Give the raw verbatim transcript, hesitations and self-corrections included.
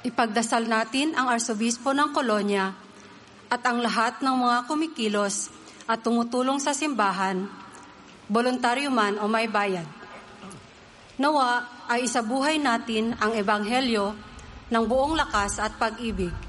Ipagdasal natin ang Arsobispo ng Colonia at ang lahat ng mga kumikilos at tumutulong sa simbahan, voluntaryo man o may bayad. Nawa ay isabuhay natin ang Ebanghelyo ng buong lakas at pag-ibig